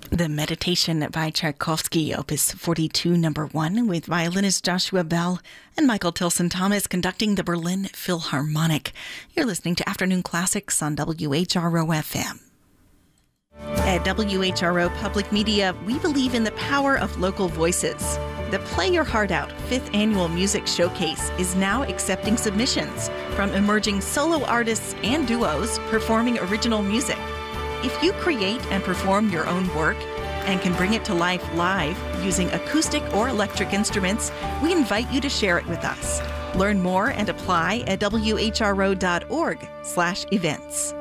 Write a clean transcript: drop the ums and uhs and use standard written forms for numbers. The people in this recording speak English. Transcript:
The Meditation by Tchaikovsky, Opus 42, number 1, with violinist Joshua Bell and Michael Tilson Thomas conducting the Berlin Philharmonic. You're listening to Afternoon Classics on WHRO FM. At WHRO Public Media, we believe in the power of local voices. The Play Your Heart Out 5th Annual Music Showcase is now accepting submissions from emerging solo artists and duos performing original music. If you create and perform your own work and can bring it to life live using acoustic or electric instruments, we invite you to share it with us. Learn more and apply at whro.org/events.